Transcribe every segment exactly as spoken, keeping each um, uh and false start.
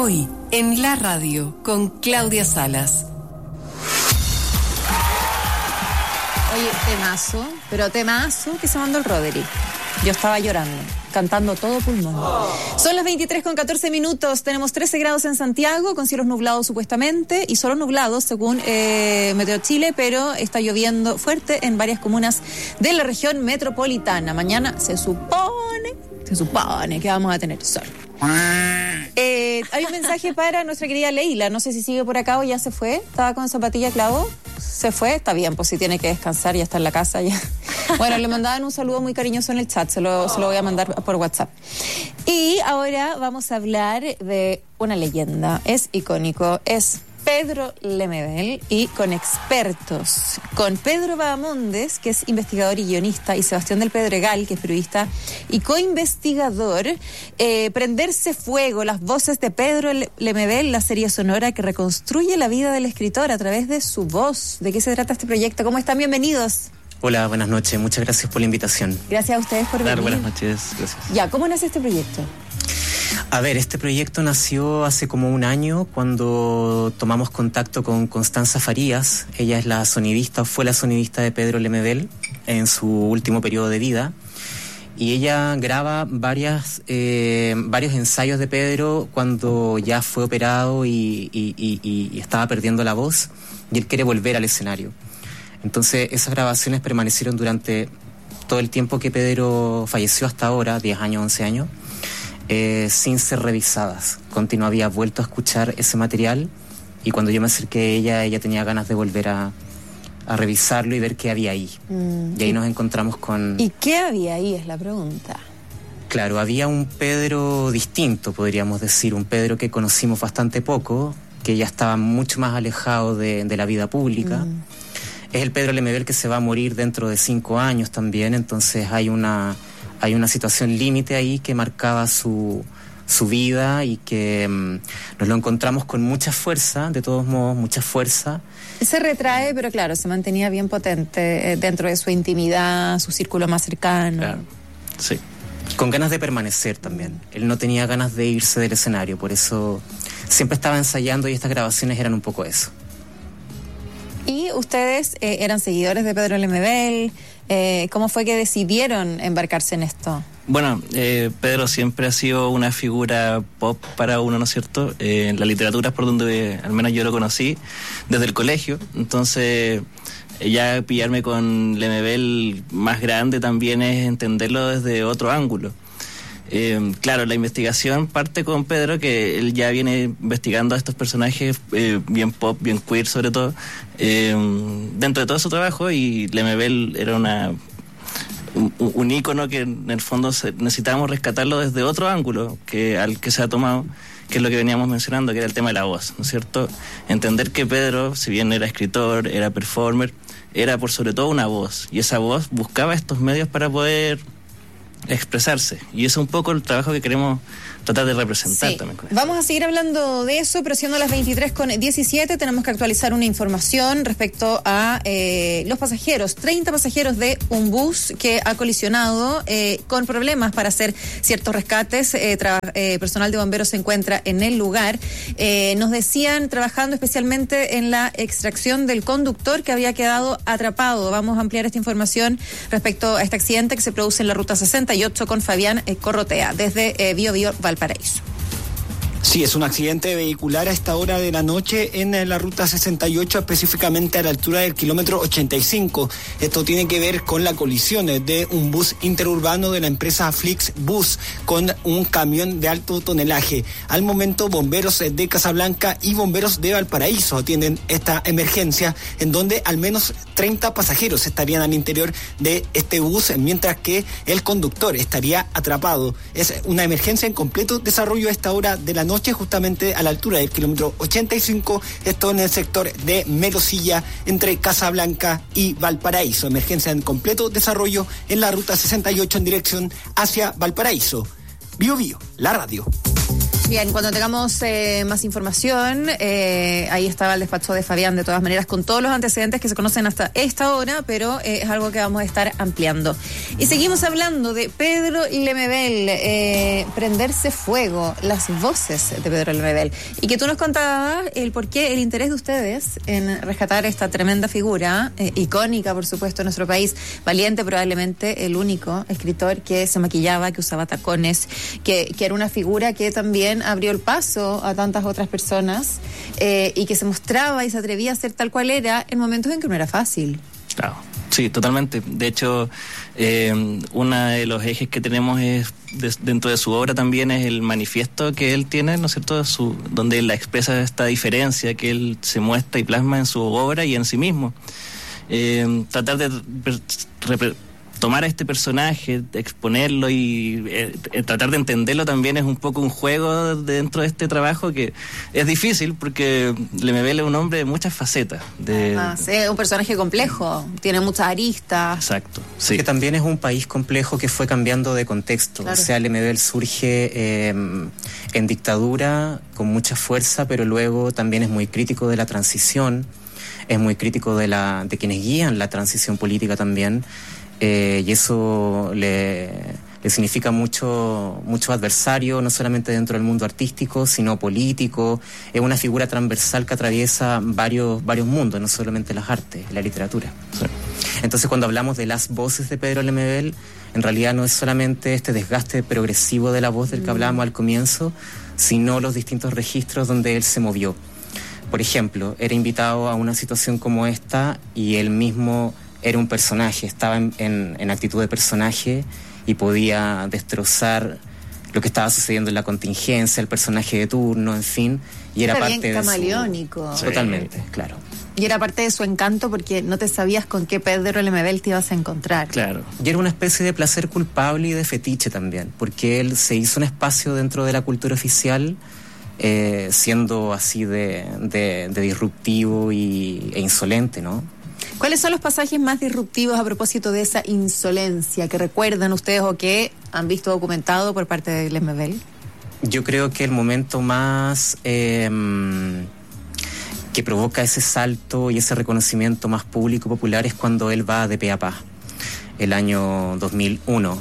Hoy, en la radio, con Claudia Salas. Oye, temazo, pero temazo que se mandó el Roderick. Yo estaba llorando, cantando todo pulmón. Oh. Son las veintitrés con catorce minutos, tenemos trece grados en Santiago, con cielos nublados supuestamente, y solo nublados según eh, Meteo Chile, pero está lloviendo fuerte en varias comunas de la región metropolitana. Mañana se supone, se supone que vamos a tener sol. Eh, hay un mensaje para nuestra querida Leila, no sé si sigue por acá o ya se fue. Estaba con zapatilla clavo, se fue, está bien, pues si tiene que descansar, ya está en la casa ya. Bueno, le mandaban un saludo muy cariñoso en el chat, se lo, se lo voy a mandar por WhatsApp. Y ahora vamos a hablar de una leyenda, es icónico, es Pedro Lemebel, y con expertos, con Pedro Bahamondes, que es investigador y guionista, y Sebastián del Pedregal, que es periodista y coinvestigador. eh, Prenderse Fuego, las voces de Pedro Lemebel, la serie sonora que reconstruye la vida del escritor a través de su voz. ¿De qué se trata este proyecto? ¿Cómo están? Bienvenidos. Hola, buenas noches, muchas gracias por la invitación. Gracias a ustedes por Claro, venir. buenas noches, gracias. Ya, ¿cómo nace este proyecto? A ver, este proyecto nació hace como un año cuando tomamos contacto con Constanza Farías. Ella es la sonidista, o fue la sonidista de Pedro Lemebel en su último periodo de vida. Y ella graba varias, eh, varios ensayos de Pedro cuando ya fue operado y, y, y, y estaba perdiendo la voz, y él quiere volver al escenario. Entonces esas grabaciones permanecieron durante todo el tiempo que Pedro falleció hasta ahora, diez años, once años. Eh, sin ser revisadas. Conti no había vuelto a escuchar ese material, y cuando yo me acerqué a ella, ella tenía ganas de volver a, a revisarlo y ver qué había ahí. Mm, y ahí nos encontramos con... ¿Y qué había ahí? Es la pregunta. Claro, había un Pedro distinto, podríamos decir, un Pedro que conocimos bastante poco, que ya estaba mucho más alejado de, de la vida pública. Mm. Es el Pedro Lemebel que se va a morir dentro de cinco años también, entonces hay una... Hay una situación límite ahí que marcaba su, su vida, y que mmm, nos lo encontramos con mucha fuerza, de todos modos, mucha fuerza. Se retrae, pero claro, se mantenía bien potente eh, dentro de su intimidad, su círculo más cercano. Claro, sí. Con ganas de permanecer también. Él no tenía ganas de irse del escenario, por eso siempre estaba ensayando, y estas grabaciones eran un poco eso. ¿Y ustedes eh, eran seguidores de Pedro Lemebel? Eh, ¿Cómo fue que decidieron embarcarse en esto? Bueno, eh, Pedro siempre ha sido una figura pop para uno, ¿no es cierto? Eh, en la literatura es por donde eh, al menos yo lo conocí, desde el colegio. Entonces, eh, ya pillarme con Lemebel más grande también es entenderlo desde otro ángulo. Eh, claro, la investigación parte con Pedro, que él ya viene investigando a estos personajes eh, bien pop, bien queer sobre todo, eh, dentro de todo su trabajo, y Lemebel era una un, un ícono que en el fondo se, necesitábamos rescatarlo desde otro ángulo que al que se ha tomado, que es lo que veníamos mencionando, que era el tema de la voz, ¿no es cierto? Entender que Pedro, si bien era escritor, era performer, era por sobre todo una voz, y esa voz buscaba estos medios para poder expresarse, y eso es un poco el trabajo que queremos tratar de representar, sí, también con eso. Vamos a seguir hablando de eso, pero siendo las veintitrés con diecisiete tenemos que actualizar una información respecto a eh, los pasajeros, treinta pasajeros de un bus que ha colisionado eh, con problemas para hacer ciertos rescates. eh, tra- eh, personal de bomberos se encuentra en el lugar. Eh, nos decían, trabajando especialmente en la extracción del conductor que había quedado atrapado. Vamos a ampliar esta información respecto a este accidente que se produce en la ruta sesenta y ocho con Fabián eh, Corrotea, desde eh, Bio Bio Valparaíso. Sí, es un accidente vehicular a esta hora de la noche en la ruta sesenta y ocho, específicamente a la altura del kilómetro ochenta y cinco. Esto tiene que ver con la colisión de un bus interurbano de la empresa Flixbus con un camión de alto tonelaje. Al momento, bomberos de Casablanca y bomberos de Valparaíso atienden esta emergencia, en donde al menos treinta pasajeros estarían al interior de este bus, mientras que el conductor estaría atrapado. Es una emergencia en completo desarrollo a esta hora de la noche, justamente a la altura del kilómetro ochenta y cinco, esto en el sector de Melosilla, entre Casablanca y Valparaíso. Emergencia en completo desarrollo en la ruta sesenta y ocho en dirección hacia Valparaíso. Bio Bio, la radio. Bien, cuando tengamos eh, más información, eh, ahí estaba el despacho de Fabián, de todas maneras, con todos los antecedentes que se conocen hasta esta hora, pero eh, es algo que vamos a estar ampliando. Y seguimos hablando de Pedro Lemebel, eh, Prenderse Fuego, las voces de Pedro Lemebel. Y que tú nos contabas el por qué, el interés de ustedes en rescatar esta tremenda figura, eh, icónica, por supuesto, en nuestro país, valiente, probablemente el único escritor que se maquillaba, que usaba tacones, que, que era una figura que también abrió el paso a tantas otras personas eh, y que se mostraba y se atrevía a ser tal cual era en momentos en que no era fácil. Claro, sí, totalmente. De hecho, eh, uno de los ejes que tenemos es de, dentro de su obra también es el manifiesto que él tiene, ¿no es cierto?, su, donde él expresa esta diferencia que él se muestra y plasma en su obra y en sí mismo. Eh, tratar de repre- tomar a este personaje, exponerlo y eh, tratar de entenderlo también es un poco un juego dentro de este trabajo que es difícil porque Lemebel es un hombre de muchas facetas. De... Ah, sí, es un personaje complejo, tiene muchas aristas. Exacto, sí. Que también es un país complejo que fue cambiando de contexto. Claro. O sea, Lemebel surge eh, en dictadura con mucha fuerza, pero luego también es muy crítico de la transición, es muy crítico de, la, de quienes guían la transición política también. Eh, y eso le, le significa mucho, mucho adversario, no solamente dentro del mundo artístico, sino político. Es una figura transversal que atraviesa varios, varios mundos, no solamente las artes, la literatura. Sí. Entonces, cuando hablamos de las voces de Pedro Lemebel, en realidad no es solamente este desgaste progresivo de la voz del que hablábamos al comienzo, sino los distintos registros donde él se movió. Por ejemplo, era invitado a una situación como esta y él mismo era un personaje, estaba en, en, en actitud de personaje y podía destrozar lo que estaba sucediendo en la contingencia, el personaje de turno, en fin, y era, Era parte bien de su... camaleónico. Sí. Totalmente, claro. Y era parte de su encanto porque no te sabías con qué Pedro Lemebel te ibas a encontrar. Claro. Y era una especie de placer culpable y de fetiche también, porque él se hizo un espacio dentro de la cultura oficial, eh, siendo así de, de, de disruptivo y, e insolente, ¿no? ¿Cuáles son los pasajes más disruptivos a propósito de esa insolencia que recuerdan ustedes o que han visto documentado por parte de Lemebel? Yo creo que el momento más eh, que provoca ese salto y ese reconocimiento más público popular es cuando él va de pe a pa, el año dos mil uno.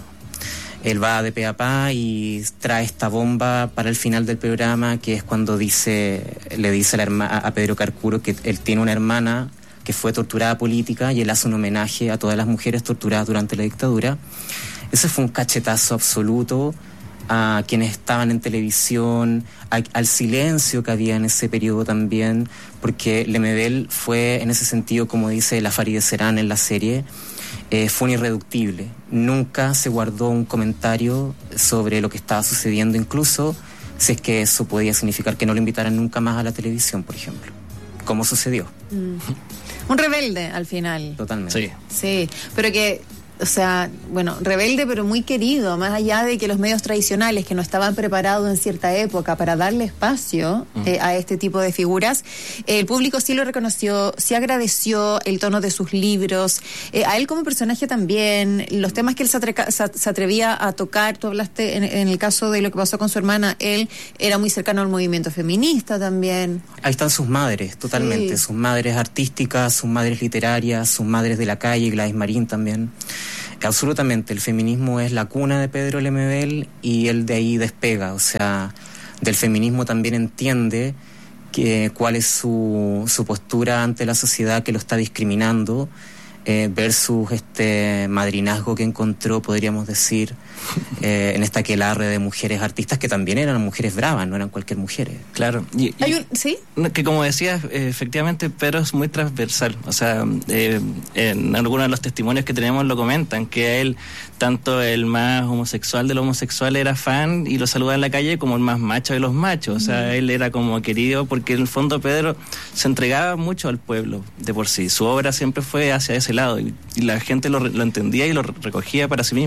Él va de pe a pa y trae esta bomba para el final del programa, que es cuando dice, le dice a, la herma, a Pedro Carcuro que él tiene una hermana que fue torturada política y él hace un homenaje a todas las mujeres torturadas durante la dictadura. Ese fue un cachetazo absoluto a quienes estaban en televisión, a, al silencio que había en ese periodo también, porque Lemebel fue, en ese sentido, como dice la Farideh Serán en la serie, eh, fue un irreductible. Nunca se guardó un comentario sobre lo que estaba sucediendo, incluso si es que eso podía significar que no lo invitaran nunca más a la televisión, por ejemplo, como sucedió. Mm. Un rebelde, al final. Totalmente. Sí. Sí, pero que, o sea, bueno, rebelde pero muy querido, más allá de que los medios tradicionales que no estaban preparados en cierta época para darle espacio uh-huh. eh, a este tipo de figuras, eh, el público sí lo reconoció, sí agradeció el tono de sus libros, eh, a él como personaje también, los temas que él se, atre- se atrevía a tocar. Tú hablaste en, en el caso de lo que pasó con su hermana, él era muy cercano al movimiento feminista también. Ahí están sus madres, totalmente, sí. Sus madres artísticas, sus madres literarias, sus madres de la calle, Gladys Marín también. Absolutamente, el feminismo es la cuna de Pedro Lemebel y él de ahí despega, o sea, del feminismo también entiende que, cuál es su, su postura ante la sociedad que lo está discriminando, eh, versus este madrinazgo que encontró, podríamos decir, eh, en esta aquelarre de mujeres artistas que también eran mujeres bravas, no eran cualquier mujeres. Claro. Y, y, ¿Hay un, ¿Sí? Que como decías, eh, efectivamente, Pedro es muy transversal. O sea, eh, en algunos de los testimonios que tenemos lo comentan, que a él, tanto el más homosexual de los homosexuales era fan y lo saluda en la calle, como el más macho de los machos. O sea, mm. él era como querido porque en el fondo Pedro se entregaba mucho al pueblo de por sí. Su obra siempre fue hacia ese lado y, y la gente lo, lo entendía y lo recogía para sí mismo.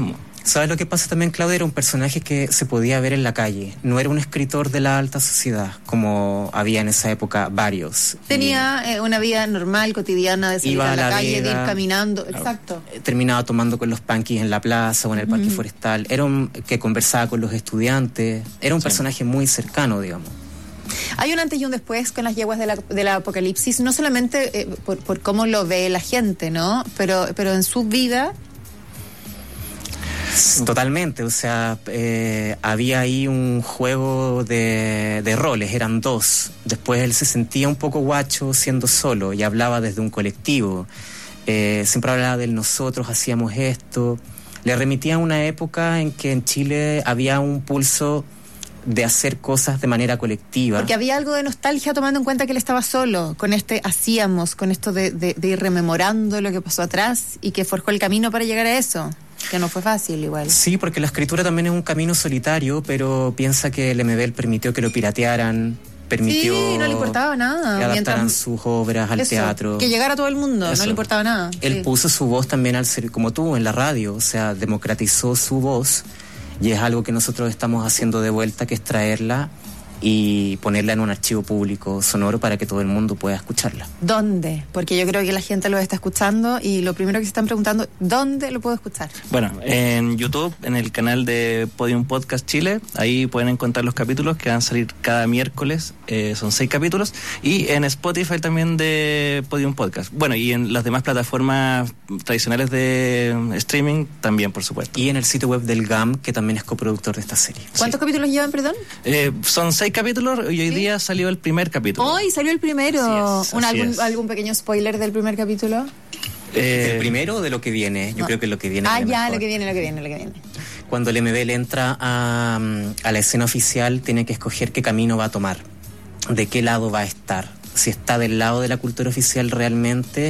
¿Sabes lo que pasa también, Claudia? Era un personaje que se podía ver en la calle. No era un escritor de la alta sociedad, como había en esa época varios. Tenía y, eh, una vida normal, cotidiana, de salir iba a la, a la calle, vega, de ir caminando. Exacto. Terminaba tomando con los punkis en la plaza o en el parque uh-huh. forestal. Era un que conversaba con los estudiantes. Era un sí. personaje muy cercano, digamos. Hay un antes y un después con las yeguas de la, de la apocalipsis, no solamente eh, por, por cómo lo ve la gente, ¿no? Pero, pero en su vida... Totalmente, o sea, eh, había ahí un juego de, de roles, eran dos. Después él se sentía un poco guacho siendo solo y hablaba desde un colectivo. Eh, siempre hablaba del nosotros, hacíamos esto. Le remitía a una época en que en Chile había un pulso de hacer cosas de manera colectiva. Porque había algo de nostalgia tomando en cuenta que él estaba solo, con este hacíamos, con esto de, de, de ir rememorando lo que pasó atrás y que forjó el camino para llegar a eso. Que no fue fácil igual. Sí, porque la escritura también es un camino solitario, pero piensa que Lemebel permitió que lo piratearan, permitió sí, no le importaba nada. que adaptaran Mientras... sus obras al eso, teatro. Que llegara a todo el mundo, eso. No le importaba nada. Él sí. puso su voz también al ser, como tú, en la radio, o sea, democratizó su voz y es algo que nosotros estamos haciendo de vuelta, que es traerla y ponerla en un archivo público sonoro para que todo el mundo pueda escucharla. ¿Dónde? Porque yo creo que la gente lo está escuchando y lo primero que se están preguntando, ¿dónde lo puedo escuchar? Bueno, en YouTube, en el canal de Podium Podcast Chile, ahí pueden encontrar los capítulos que van a salir cada miércoles, eh, son seis capítulos, y en Spotify también de Podium Podcast. Bueno, y en las demás plataformas tradicionales de streaming también, por supuesto. Y en el sitio web del G A M, que también es coproductor de esta serie. ¿Cuántos sí. capítulos llevan, perdón? Eh, son seis capítulos y hoy ¿Sí? día salió el primer capítulo. Hoy salió el primero. Así es, ¿Un así algún, es. algún pequeño spoiler del primer capítulo? Eh, ¿El primero o de lo que viene? Yo no. creo que lo que viene. Ah, es ya, mejor. lo que viene, lo que viene, lo que viene. Cuando Lemebel entra a, a la escena oficial, tiene que escoger qué camino va a tomar, de qué lado va a estar. Si está del lado de la cultura oficial realmente,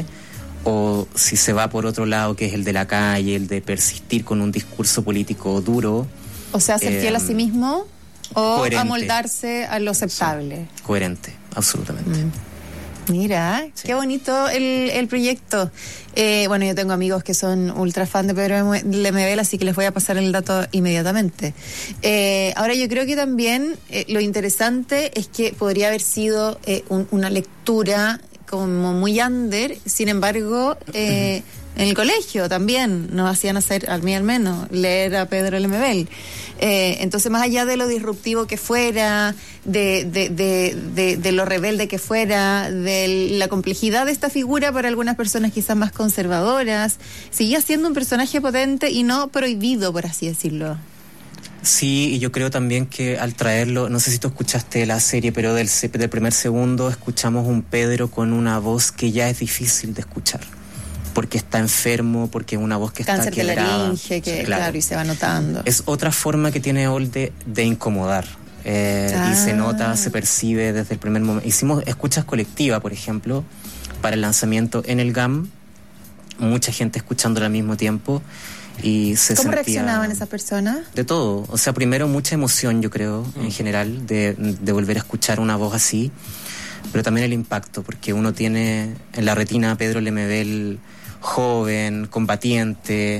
o si se va por otro lado, que es el de la calle, el de persistir con un discurso político duro. O sea, ser eh, fiel a sí mismo o coherente. amoldarse a lo aceptable. Sí, coherente, absolutamente. Mm. Mira, sí. Qué bonito el, el proyecto. Eh, bueno, yo tengo amigos que son ultra fan de Pedro Lemebel, así que les voy a pasar el dato inmediatamente. Eh, ahora, yo creo que también eh, lo interesante es que podría haber sido eh, un, una lectura como muy under, sin embargo, eh, uh-huh. en el colegio también nos hacían hacer, a mí al menos, leer a Pedro Lemebel. Eh, entonces, más allá de lo disruptivo que fuera, de, de, de, de, de lo rebelde que fuera, de la complejidad de esta figura para algunas personas quizás más conservadoras, seguía siendo un personaje potente y no prohibido, por así decirlo. Sí, y yo creo también que al traerlo, no sé si tú escuchaste la serie, pero del, del primer segundo escuchamos un Pedro con una voz que ya es difícil de escuchar. Porque está enfermo, porque es una voz que Cáncer está quebrada. Cáncer de laringe, que claro. claro, y se va notando. Es otra forma que tiene Ol de, de incomodar. Eh, ah. Y se nota, se percibe desde el primer momento. Hicimos escuchas colectivas, por ejemplo, para el lanzamiento en el G A M. Mucha gente escuchándola al mismo tiempo. Y se ¿Cómo sentía reaccionaban esas personas? De todo. O sea, primero mucha emoción, yo creo, mm. en general, de, de volver a escuchar una voz así. Pero también el impacto, porque uno tiene en la retina a Pedro Lemebel joven, combatiente,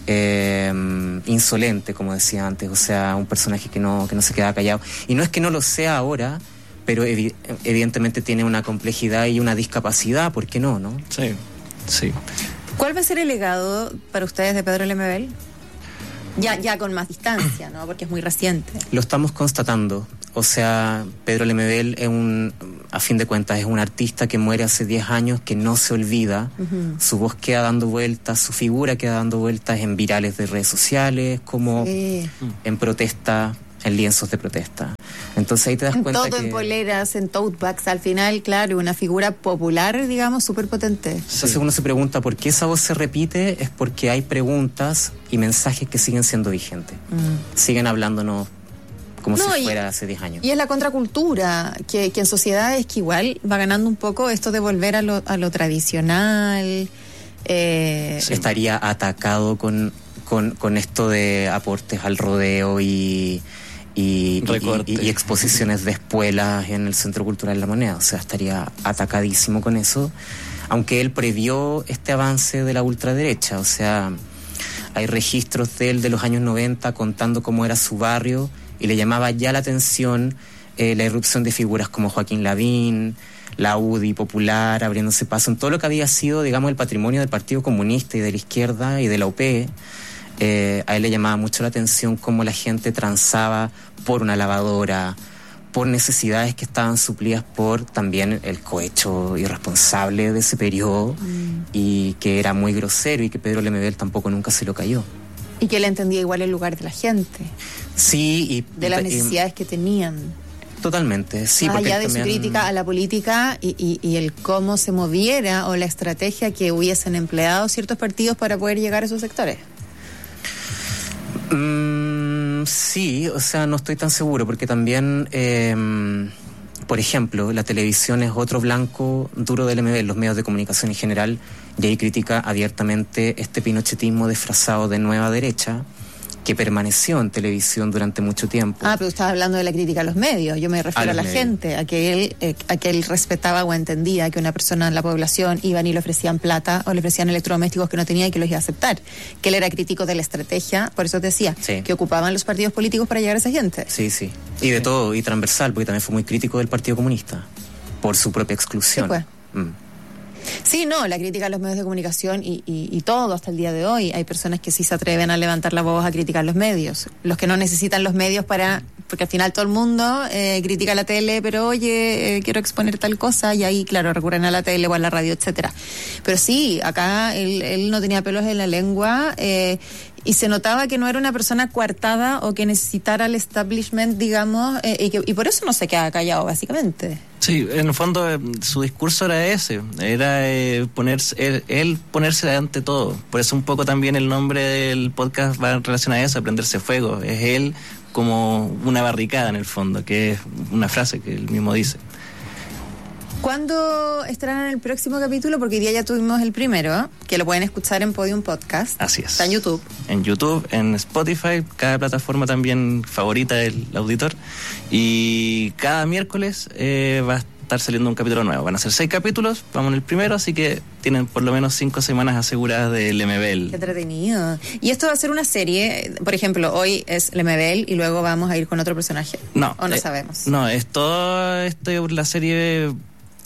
eh, insolente, como decía antes, o sea, un personaje que no, que no se queda callado. Y no es que no lo sea ahora, pero evi- evidentemente tiene una complejidad y una discapacidad, ¿por qué no, no? Sí, sí. ¿Cuál va a ser el legado para ustedes de Pedro Lemebel? Ya, ya con más distancia, ¿no? Porque es muy reciente. Lo estamos constatando. O sea, Pedro Lemebel es un, a fin de cuentas, es un artista que muere hace diez años, que no se olvida. Uh-huh. Su voz queda dando vueltas, su figura queda dando vueltas en virales de redes sociales, como sí. en protesta, en lienzos de protesta. Entonces ahí te das en cuenta todo, que... en poleras, en tote bags, al final, claro, una figura popular, digamos, súper potente. Entonces sí. uno se pregunta por qué esa voz se repite, es porque hay preguntas y mensajes que siguen siendo vigentes. Mm. Siguen hablándonos como no, si fuera y, hace diez años. Y es la contracultura, que, que en sociedades que igual va ganando un poco esto de volver a lo, a lo tradicional. Eh... Sí. Estaría atacado con, con, con esto de aportes al rodeo y... Y, y, y, y exposiciones de espuelas en el Centro Cultural La Moneda, o sea, estaría atacadísimo con eso, aunque él previó este avance de la ultraderecha, o sea, Hay registros de él de los años noventa contando cómo era su barrio y le llamaba ya la atención eh, la irrupción de figuras como Joaquín Lavín, la U D I popular, abriéndose paso en todo lo que había sido, digamos, el patrimonio del Partido Comunista y de la izquierda y de la U P. Eh, a él le llamaba mucho la atención cómo la gente transaba por una lavadora, por necesidades que estaban suplidas por también el cohecho irresponsable de ese periodo mm. y que era muy grosero y que Pedro Lemebel tampoco nunca se lo cayó. Y que él entendía igual el lugar de la gente. Sí, y... De las necesidades y, que tenían. Totalmente, sí. Más allá de también... su crítica a la política y, y, y el cómo se moviera o la estrategia que hubiesen empleado ciertos partidos para poder llegar a esos sectores. Mm, sí, o sea, no estoy tan seguro porque también, eh, por ejemplo, la televisión es otro blanco duro del M B, los medios de comunicación en general, y ahí critica abiertamente este pinochetismo disfrazado de nueva derecha que permaneció en televisión durante mucho tiempo. Ah, pero estás hablando de la crítica a los medios. Yo me refiero a, a la medios. gente, a que él eh, a que él respetaba o entendía que una persona en la población iban y le ofrecían plata o le ofrecían electrodomésticos que no tenía y que los iba a aceptar. Que él era crítico de la estrategia, por eso te decía, sí. que ocupaban los partidos políticos para llegar a esa gente. Sí, sí. Y de todo, y transversal, porque también fue muy crítico del Partido Comunista, por su propia exclusión. Sí, pues. Mm. Sí, no, la crítica a los medios de comunicación y, y, y todo hasta el día de hoy. Hay personas que sí se atreven a levantar la voz a criticar los medios. Los que no necesitan los medios para... Porque al final todo el mundo eh, critica la tele, pero oye, eh, quiero exponer tal cosa, y ahí, claro, recurren a la tele o a la radio, etcétera. Pero sí, acá él, él no tenía pelos en la lengua eh, y se notaba que no era una persona coartada o que necesitara el establishment, digamos, eh, y, que, y por eso no se queda callado, básicamente. Sí, en el fondo eh, su discurso era ese, era eh, ponerse, él, él ponerse ante todo. Por eso un poco también el nombre del podcast va en relación a eso, a prenderse fuego. Es él como una barricada en el fondo, que es una frase que él mismo dice. ¿Cuándo estarán en el próximo capítulo? Porque hoy día ya tuvimos el primero, que lo pueden escuchar en Podium Podcast. Así es. Está en YouTube. En YouTube, en Spotify, cada plataforma también favorita del auditor. Y cada miércoles eh, va a estar saliendo un capítulo nuevo. Van a ser seis capítulos, vamos en el primero, así que tienen por lo menos cinco semanas aseguradas de Lemebel. Qué entretenido. Y esto va a ser una serie, por ejemplo, hoy es Lemebel y luego vamos a ir con otro personaje. No. ¿O no eh, sabemos? No, es toda esto, la serie...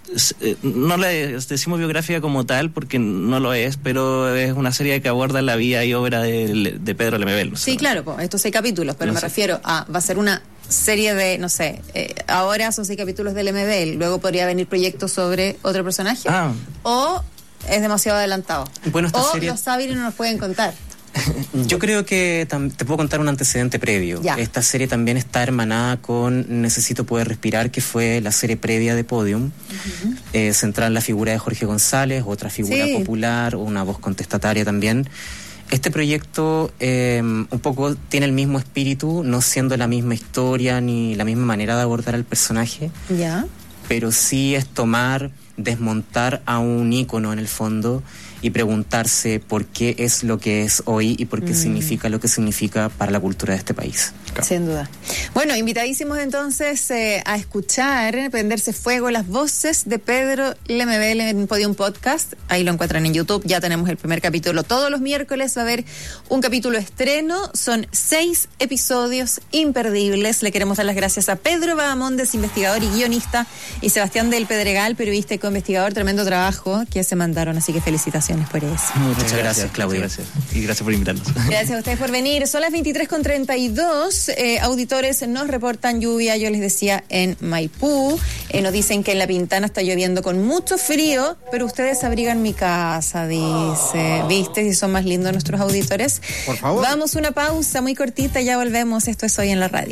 No le decimos biográfica como tal porque no lo es, pero es una serie que aborda la vida y obra de, de Pedro Lemebel. ¿No? Sí, claro, pues, estos seis capítulos, pero no me sé. refiero a, va a ser una serie de, no sé, eh, ahora son seis capítulos de Lemebel, luego podría venir proyectos sobre otro personaje, ah. o es demasiado adelantado, bueno, esta o serie... los saben y no nos pueden contar. Yo creo que tam- te puedo contar un antecedente previo. Ya. Esta serie también está hermanada con Necesito Poder Respirar, que fue la serie previa de Podium, uh-huh. eh, centrada en la figura de Jorge González, otra figura sí. popular, una voz contestataria también. Este proyecto eh, un poco tiene el mismo espíritu, no siendo la misma historia ni la misma manera de abordar al personaje, ya. pero sí es tomar, desmontar a un ícono en el fondo y preguntarse por qué es lo que es hoy y por qué mm. significa lo que significa para la cultura de este país. Claro. Sin duda. Bueno, invitadísimos entonces eh, a escuchar, prenderse fuego, las voces de Pedro Lemebel en Podium Podcast. Ahí lo encuentran en YouTube, ya tenemos el primer capítulo. Todos los miércoles va a haber un capítulo estreno, son seis episodios imperdibles. Le queremos dar las gracias a Pedro Bahamondes, investigador y guionista, y Sebastián del Pedregal, periodista y co-investigador. Tremendo trabajo que se mandaron, así que felicitaciones por eso. Muchas, Muchas gracias, gracias, Claudia. Gracias. Y gracias por invitarnos. Gracias a ustedes por venir. Son las veintitrés con treinta y dos. Eh, auditores nos reportan lluvia, yo les decía, en Maipú. Eh, nos dicen que en La Pintana está lloviendo con mucho frío, pero ustedes abrigan mi casa, dice. ¿Viste si son más lindos nuestros auditores? Por favor. Vamos a una pausa muy cortita y ya volvemos. Esto es Hoy en la Radio.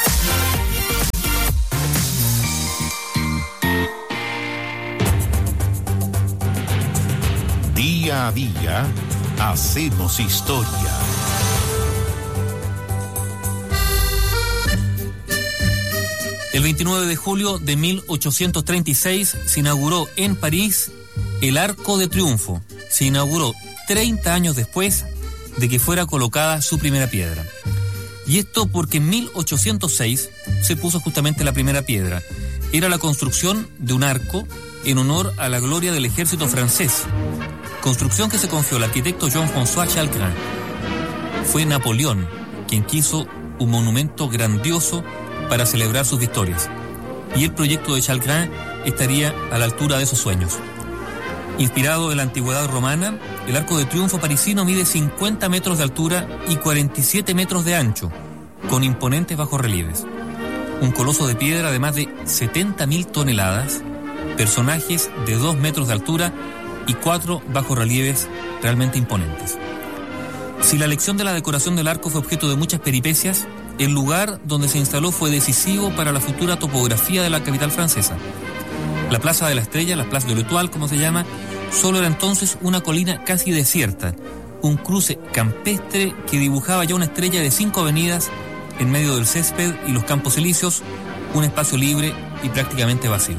Día a día, hacemos historia. El veintinueve de julio de mil ochocientos treinta y seis se inauguró en París el Arco de Triunfo. Se inauguró treinta años después de que fuera colocada su primera piedra. Y esto porque en mil ochocientos seis se puso justamente la primera piedra. Era la construcción de un arco en honor a la gloria del ejército francés. Construcción que se confió al arquitecto Jean-François Chalcrin. Fue Napoleón quien quiso un monumento grandioso para celebrar sus victorias, y el proyecto de Chalgrin estaría a la altura de esos sueños. Inspirado en la antigüedad romana, el Arco de Triunfo parisino mide cincuenta metros de altura y cuarenta y siete metros de ancho, con imponentes bajorrelieves. Un coloso de piedra de más de setenta mil toneladas, personajes de dos metros de altura y cuatro bajorrelieves realmente imponentes. Si la elección de la decoración del arco fue objeto de muchas peripecias, el lugar donde se instaló fue decisivo para la futura topografía de la capital francesa. La Plaza de la Estrella, la Place de l'Étoile, como se llama, solo era entonces una colina casi desierta, un cruce campestre que dibujaba ya una estrella de cinco avenidas en medio del césped y los campos elíseos, un espacio libre y prácticamente vacío.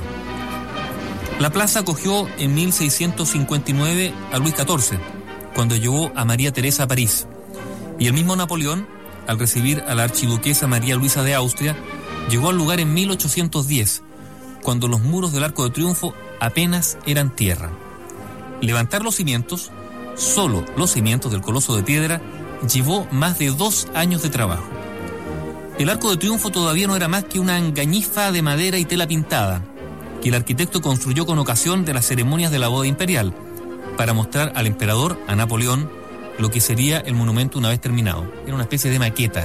La plaza acogió en mil seiscientos cincuenta y nueve a Luis catorce, cuando llevó a María Teresa a París, y el mismo Napoleón, al recibir a la archiduquesa María Luisa de Austria, llegó al lugar en mil ochocientos diez, cuando los muros del Arco de Triunfo apenas eran tierra. Levantar los cimientos, solo los cimientos del coloso de piedra, llevó más de dos años de trabajo. El Arco de Triunfo todavía no era más que una engañifa de madera y tela pintada, que el arquitecto construyó con ocasión de las ceremonias de la boda imperial, para mostrar al emperador, a Napoleón, lo que sería el monumento una vez terminado. Era una especie de maqueta.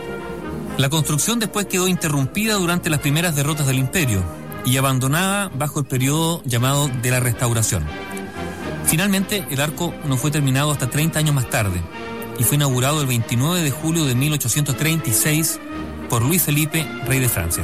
La construcción después quedó interrumpida durante las primeras derrotas del imperio y abandonada bajo el periodo llamado de la Restauración. Finalmente, el arco no fue terminado hasta treinta años más tarde y fue inaugurado el veintinueve de julio de mil ochocientos treinta y seis por Luis Felipe, rey de Francia.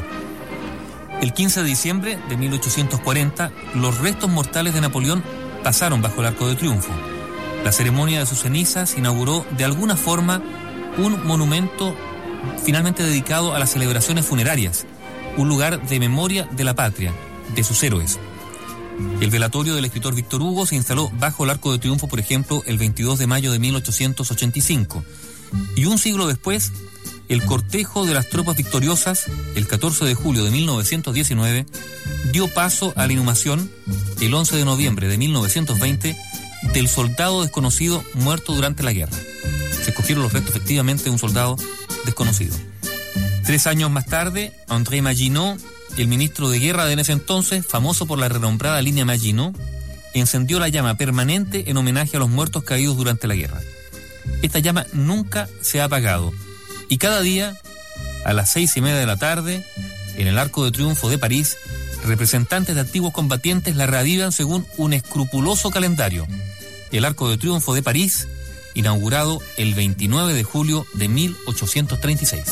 El quince de diciembre de mil ochocientos cuarenta, los restos mortales de Napoleón pasaron bajo el Arco de Triunfo. La ceremonia de sus cenizas inauguró de alguna forma un monumento finalmente dedicado a las celebraciones funerarias, un lugar de memoria de la patria, de sus héroes. El velatorio del escritor Víctor Hugo se instaló bajo el Arco de Triunfo, por ejemplo, el veintidós de mayo de mil ochocientos ochenta y cinco. Y un siglo después, el cortejo de las tropas victoriosas, el catorce de julio de mil novecientos diecinueve, dio paso a la inhumación, el once de noviembre de mil novecientos veinte, del soldado desconocido muerto durante la guerra. Se escogieron los restos efectivamente de un soldado desconocido. Tres años más tarde, André Maginot, el ministro de guerra de ese entonces, famoso por la renombrada línea Maginot, encendió la llama permanente en homenaje a los muertos caídos durante la guerra. Esta llama nunca se ha apagado y cada día, a las seis y media de la tarde, en el Arco de Triunfo de París, representantes de antiguos combatientes la reavivan según un escrupuloso calendario. El Arco de Triunfo de París, inaugurado el veintinueve de julio de mil ochocientos treinta y seis.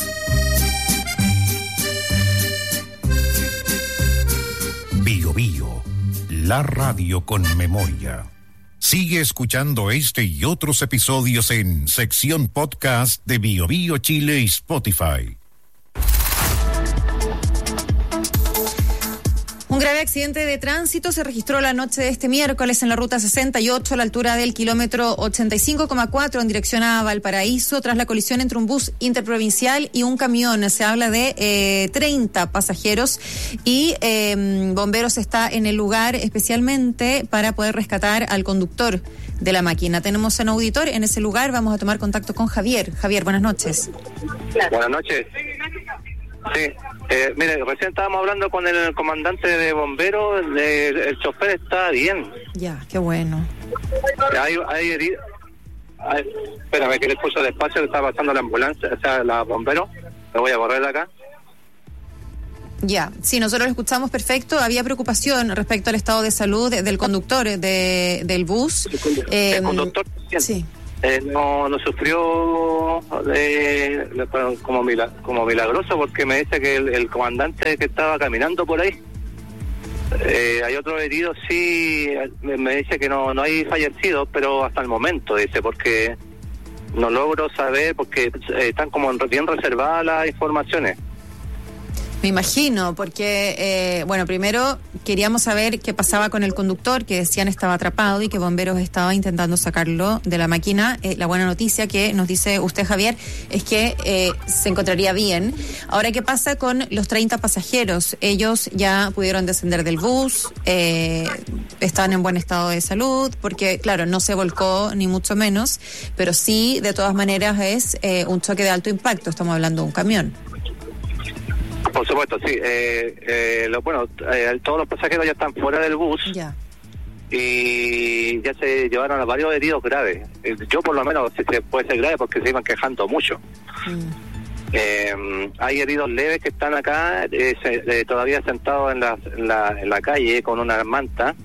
Bio Bio, la radio con memoria. Sigue escuchando este y otros episodios en sección podcast de Bio Bio Chile y Spotify. Un grave accidente de tránsito se registró la noche de este miércoles en la ruta sesenta y ocho a la altura del kilómetro ochenta y cinco coma cuatro en dirección a Valparaíso tras la colisión entre un bus interprovincial y un camión. Se habla de eh, treinta pasajeros y eh, bomberos está en el lugar especialmente para poder rescatar al conductor de la máquina. Tenemos un auditor en ese lugar, vamos a tomar contacto con Javier. Javier, buenas noches. Buenas noches. Sí, eh, mire, recién estábamos hablando con el comandante de bomberos, el, el chofer está bien. Ya, qué bueno. Hay, hay herido. Hay, espérame, que le puso despacio, que está pasando la ambulancia, o sea, la bombero. Me voy a correr de acá. Ya, sí, nosotros lo escuchamos perfecto. Había preocupación respecto al estado de salud del conductor de, del bus. El, condu- eh, el conductor, sí. Eh, no, no sufrió de, de, como, mila, como milagroso, porque me dice que el, el comandante que estaba caminando por ahí, eh, hay otros heridos, sí, me, me dice que no, no hay fallecidos, pero hasta el momento, dice, porque no logro saber, porque eh, están como bien reservadas las informaciones. Me imagino, porque, eh, bueno, primero queríamos saber qué pasaba con el conductor, que decían estaba atrapado y que bomberos estaba intentando sacarlo de la máquina. Eh, la buena noticia que nos dice usted, Javier, es que eh, se encontraría bien. Ahora, ¿qué pasa con los treinta pasajeros? Ellos ya pudieron descender del bus, eh, están en buen estado de salud, porque, claro, no se volcó ni mucho menos, pero sí, de todas maneras, es eh, un choque de alto impacto. Estamos hablando de un camión. Por supuesto, sí. Eh, eh, lo, bueno, eh, todos los pasajeros ya están fuera del bus. Ya. Y ya se llevaron a varios heridos graves. Eh, yo por lo menos, si se puede ser grave, porque se iban quejando mucho. Mm. Eh, hay heridos leves que están acá, eh, se, eh, todavía sentados en la, en, la, en la calle con una manta,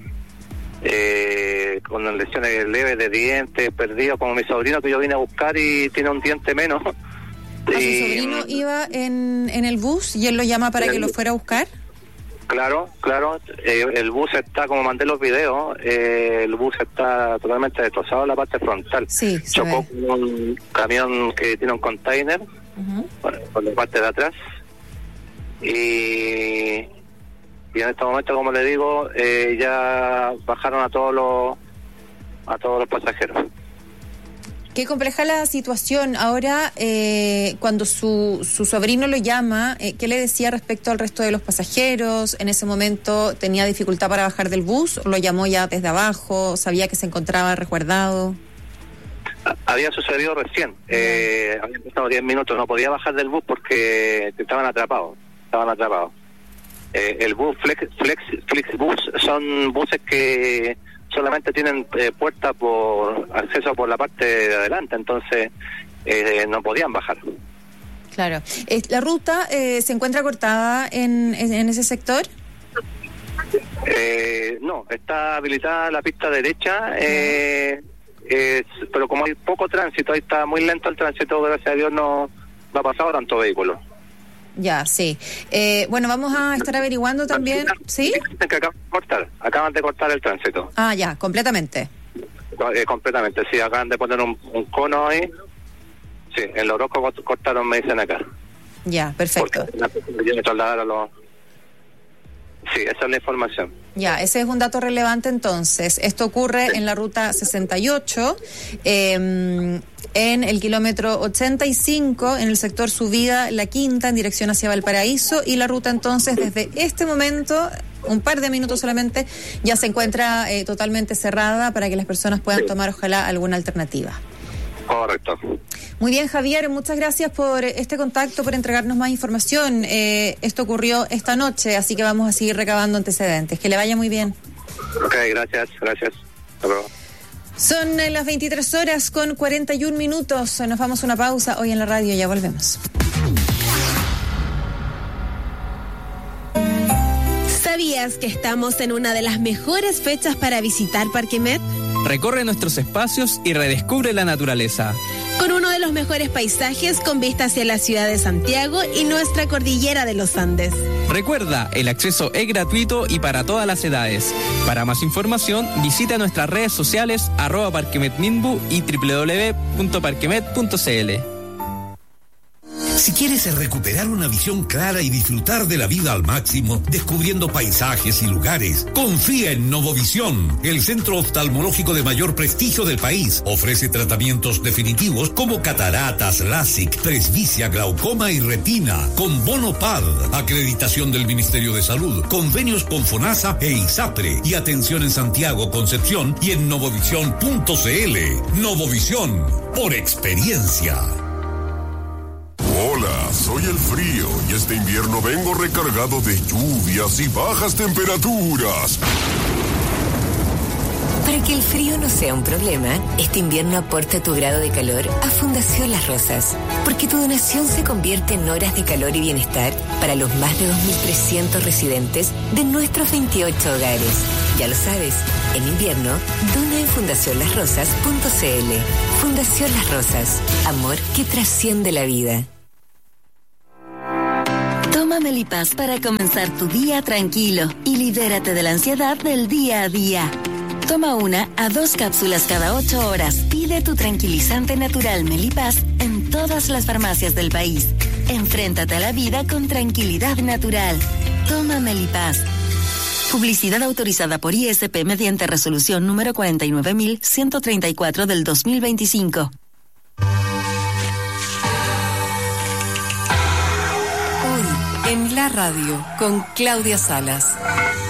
eh, con lesiones leves de dientes perdidos, como mi sobrino que yo vine a buscar y tiene un diente menos. ¿A su sobrino iba en, en el bus y él lo llama para que lo fuera a buscar? Claro, claro. Eh, el bus está, como mandé los videos, eh, el bus está totalmente destrozado en la parte frontal. Sí, chocó con un camión que tiene un container, uh-huh, por, por la parte de atrás. Y, y en este momento, como le digo, eh, ya bajaron a todos los a todos los pasajeros. Qué compleja la situación. Ahora, eh, cuando su, su sobrino lo llama, eh, ¿qué le decía respecto al resto de los pasajeros? ¿En ese momento tenía dificultad para bajar del bus? ¿Lo llamó ya desde abajo? ¿Sabía que se encontraba resguardado? Había sucedido recién. Eh, habían pasado diez minutos. No podía bajar del bus porque estaban atrapados. Estaban atrapados. Eh, el bus Flex, Flex, Flex Bus son buses que solamente tienen eh, puerta por acceso por la parte de adelante, entonces eh, no podían bajar. Claro. ¿La ruta eh, se encuentra cortada en, en ese sector? Eh, no, está habilitada la pista derecha, eh, eh, pero como hay poco tránsito, ahí está muy lento el tránsito, gracias a Dios no, no ha pasado tanto vehículo. Ya, sí. Eh, bueno, vamos a estar averiguando también, ¿sí? Que acaban de cortar, acaban de cortar el tránsito. Ah, ya, completamente. Eh, completamente, sí, acaban de poner un, un cono ahí. Sí, en los Orozco cortaron, me dicen acá. Ya, perfecto. Porque trasladar a los... Sí, esa es la información. Ya, ese es un dato relevante entonces. Esto ocurre en la ruta sesenta y ocho, eh, en el kilómetro ochenta y cinco, en el sector subida La Quinta, en dirección hacia Valparaíso, y la ruta entonces desde este momento, un par de minutos solamente, ya se encuentra eh, totalmente cerrada para que las personas puedan tomar ojalá alguna alternativa. Correcto. Muy bien, Javier, muchas gracias por este contacto, por entregarnos más información. Eh, esto ocurrió esta noche, así que vamos a seguir recabando antecedentes. Que le vaya muy bien. Ok, gracias, gracias. Hasta luego. Son las veintitrés horas con cuarenta y un minutos. Nos vamos a una pausa hoy en la radio, ya volvemos. ¿Sabías que estamos en una de las mejores fechas para visitar Parque Met? Recorre nuestros espacios y redescubre la naturaleza. Con uno de los mejores paisajes con vista hacia la ciudad de Santiago y nuestra cordillera de los Andes. Recuerda, el acceso es gratuito y para todas las edades. Para más información, visita nuestras redes sociales arroba parquemetminbu y doble u doble u doble u punto parquemet punto c l. Si quieres recuperar una visión clara y disfrutar de la vida al máximo, descubriendo paisajes y lugares, confía en Novovisión, el centro oftalmológico de mayor prestigio del país. Ofrece tratamientos definitivos como cataratas, LASIK, presbicia, glaucoma y retina, con bono P A D, acreditación del Ministerio de Salud, convenios con FONASA e ISAPRE, y atención en Santiago, Concepción y en novovisión punto c l. Novovisión, por experiencia. Hola, soy el frío y este invierno vengo recargado de lluvias y bajas temperaturas. Para que el frío no sea un problema, este invierno aporta tu grado de calor a Fundación Las Rosas, porque tu donación se convierte en horas de calor y bienestar para los más de dos mil trescientos residentes de nuestros veintiocho hogares. Ya lo sabes, en invierno, dona en fundación las rosas punto c l. Fundación Las Rosas, amor que trasciende la vida. Toma Melipaz para comenzar tu día tranquilo y libérate de la ansiedad del día a día. Toma una a dos cápsulas cada ocho horas. Pide tu tranquilizante natural Melipaz en todas las farmacias del país. Enfréntate a la vida con tranquilidad natural. Toma Melipaz. Publicidad autorizada por I S P mediante resolución número cuarenta y nueve mil ciento treinta y cuatro del dos mil veinticinco. Hoy en la radio con Claudia Salas.